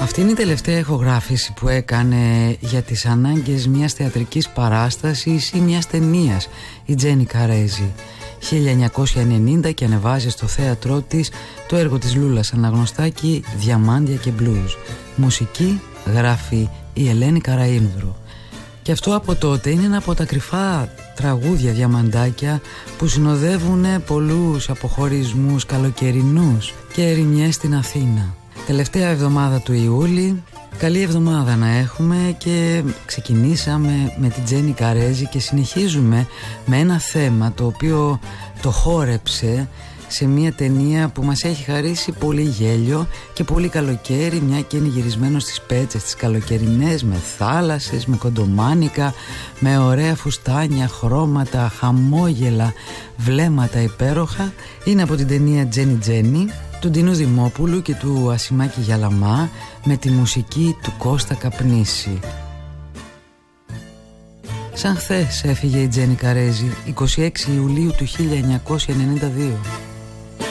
Αυτή είναι η τελευταία ηχογράφηση που έκανε για τις ανάγκες μιας θεατρικής παράστασης ή μιας ταινίας η Τζένι Καρέζη. 1990 και ανεβάζει στο θέατρό της το έργο της Λούλας Αναγνωστάκη «Διαμάντια και μπλουζ». Μουσική γράφει η Ελένη Καραΐνδρου. Και αυτό από τότε είναι ένα από τα κρυφά τραγούδια διαμαντάκια που συνοδεύουν πολλούς αποχωρισμούς καλοκαιρινούς και ερημιές στην Αθήνα. Τελευταία εβδομάδα του Ιούλη, καλή εβδομάδα να έχουμε, και ξεκινήσαμε με την Τζένι Καρέζη και συνεχίζουμε με ένα θέμα το οποίο το χόρεψε σε μια ταινία που μας έχει χαρίσει πολύ γέλιο και πολύ καλοκαίρι, μια και είναι γυρισμένο στις Πέτσες τις καλοκαιρινές, με θάλασσες, με κοντομάνικα, με ωραία φουστάνια, χρώματα, χαμόγελα, βλέμματα υπέροχα. Είναι από την ταινία Τζένι Τζένι του Ντίνου Δημόπουλου και του Ασημάκη Γιαλαμά, με τη μουσική του Κώστα Καπνίση. Σαν χθες έφυγε η Τζένι Καρέζη, 26 Ιουλίου του 1992.